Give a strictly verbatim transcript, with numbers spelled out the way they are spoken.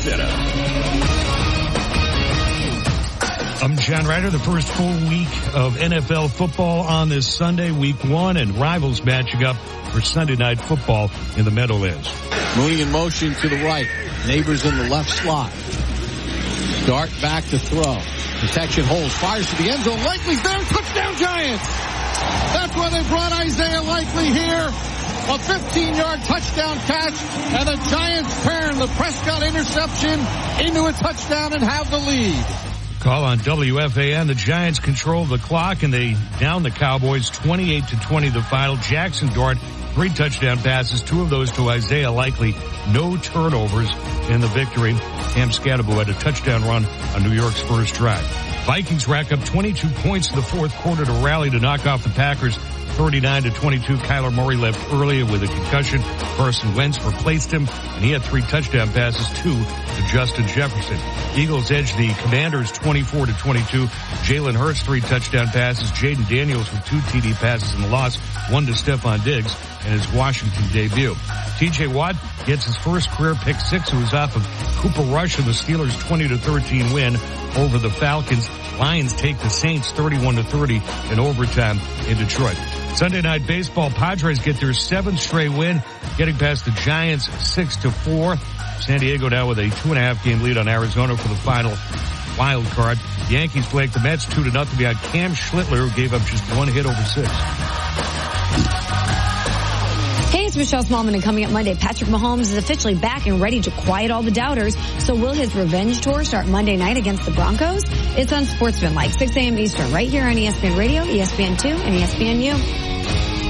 Center. I'm John Ryder. The first full week of N F L football on this Sunday, week one, and rivals matching up for Sunday night football in the Meadowlands. Mooney in motion to the right. Neighbors in the left slot. Dart back to throw. Protection holds. Fires to the end zone. Likely's there. Touchdown Giants. That's why they brought Isaiah Likely here. A fifteen-yard touchdown catch, and the Giants turn the Prescott interception into a touchdown and have the lead. Call on W F A N. The Giants control the clock, and they down the Cowboys twenty-eight to twenty. The final. Jackson Dart, three touchdown passes, two of those to Isaiah Likely. No turnovers in the victory. Cam Scatterbo had a touchdown run on New York's first drive. Vikings rack up twenty-two points in the fourth quarter to rally to knock off the Packers thirty-nine to twenty-two. Kyler Murray left early with a concussion. Carson Wentz replaced him, and he had three touchdown passes, two to Justin Jefferson. Eagles edged the Commanders twenty-four to twenty-two. Jalen Hurts, three touchdown passes. Jaden Daniels with two T D passes in the loss, one to Stephon Diggs in his Washington debut. T J Watt gets his first career pick six. It was off of Cooper Rush of the Steelers' twenty to thirteen win over the Falcons. Lions take the Saints thirty-one to thirty in overtime in Detroit. Sunday night baseball, Padres get their seventh straight win, getting past the Giants six to four. San Diego now with a two and a half game lead on Arizona for the final wild card. The Yankees break the Mets two to nothing behind Cam Schlittler, who gave up just one hit over six. Hey, it's Michelle Smallman, and coming up Monday, Patrick Mahomes is officially back and ready to quiet all the doubters. So will his revenge tour start Monday night against the Broncos? It's on Sportsman, like six a.m. Eastern, right here on E S P N Radio, E S P N two, and E S P N U.